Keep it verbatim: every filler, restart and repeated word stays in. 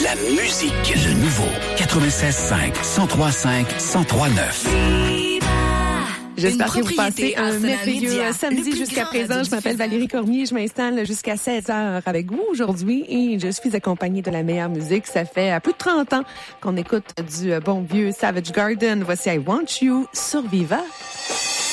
la musique. Le nouveau quatre-vingt-seize cinq, cent trois cinq, cent trois neuf. J'espère que vous passez un merveilleux samedi jusqu'à présent. Je m'appelle Valérie Cormier. Je m'installe jusqu'à seize heures avec vous aujourd'hui et je suis accompagnée de la meilleure musique. Ça fait plus de trente ans qu'on écoute du bon vieux Savage Garden. Voici I Want You sur Viva.